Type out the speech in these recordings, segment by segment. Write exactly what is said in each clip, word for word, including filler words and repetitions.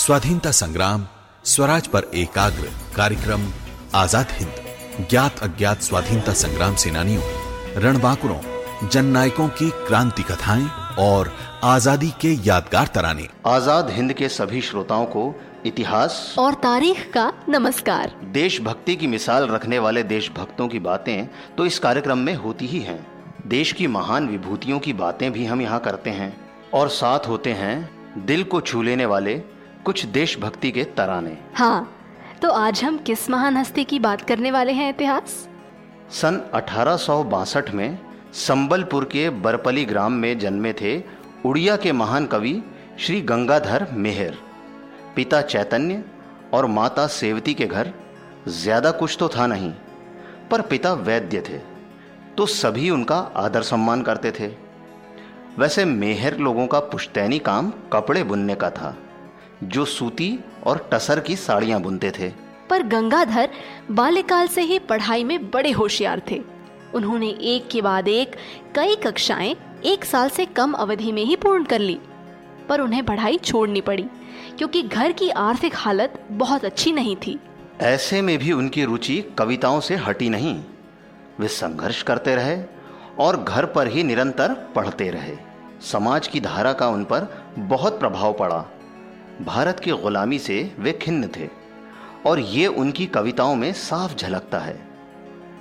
स्वाधीनता संग्राम, स्वराज पर एकाग्र कार्यक्रम आजाद हिंद, ज्ञात अज्ञात स्वाधीनता संग्राम सेनानियों, रणबांकुरों, जननायकों की क्रांति कथाएं और आजादी के यादगार तराने। आजाद हिंद के सभी श्रोताओं को इतिहास और तारीख का नमस्कार। देशभक्ति की मिसाल रखने वाले देशभक्तों की बातें तो इस कार्यक्रम में होती ही हैं। देश की महान विभूतियों की बातें भी हम यहाँ करते हैं और साथ होते हैं दिल को छू लेने वाले कुछ देशभक्ति के तराने। हाँ, तो आज हम किस महान हस्ती की बात करने वाले हैं इतिहास? सन अठारह सौ बासठ में संबलपुर के बरपली ग्राम में जन्मे थे उड़िया के महान कवि श्री गंगाधर मेहर। पिता चैतन्य और माता सेवती के घर ज्यादा कुछ तो था नहीं, पर पिता वैद्य थे तो सभी उनका आदर सम्मान करते थे। वैसे मेहर लोगों का पुश्तैनी काम कपड़े बुनने का था, जो सूती और टसर की साड़ियां बुनते थे। पर गंगाधर बाल्यकाल से ही पढ़ाई में बड़े होशियार थे। उन्होंने एक के बाद एक कई कक्षाएं एक साल से कम अवधि में ही पूर्ण कर ली, पर उन्हें पढ़ाई छोड़नी पड़ी क्योंकि घर की आर्थिक हालत बहुत अच्छी नहीं थी। ऐसे में भी उनकी रुचि कविताओं से हटी नहीं। वे संघर्ष करते रहे और घर पर ही निरंतर पढ़ते रहे। समाज की धारा का उन पर बहुत प्रभाव पड़ा। भारत की गुलामी से वे खिन्न थे और ये उनकी कविताओं में साफ झलकता है।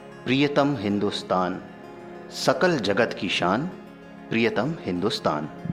प्रियतम हिंदुस्तान, सकल जगत की शान, प्रियतम हिंदुस्तान।